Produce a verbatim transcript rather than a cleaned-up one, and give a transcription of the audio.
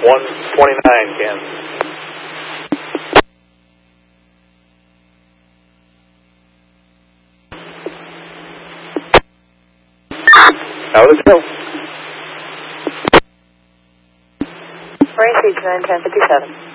one twenty-nine, Ken. Now let's go. Rain Seats nine ten fifty-seven.